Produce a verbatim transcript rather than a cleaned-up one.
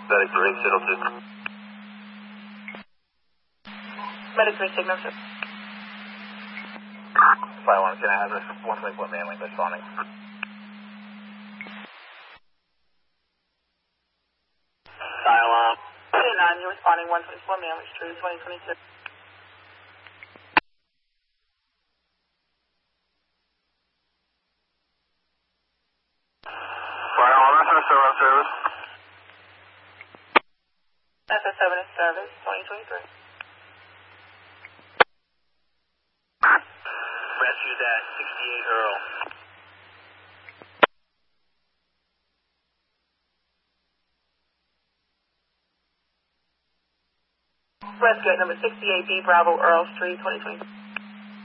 Medic three, signal two. Medic three, signal two. Flight one, can I have this one twenty-four Manly responding? Dial on. nine, you're responding one twenty-four Manly Street, twenty twenty-two. Flight one, S S seven service. S S seven is service, twenty twenty-three. Rescue that, sixty-eight Earl. Rescue at number sixty-eight B Bravo Earl Street, twenty twenty-three.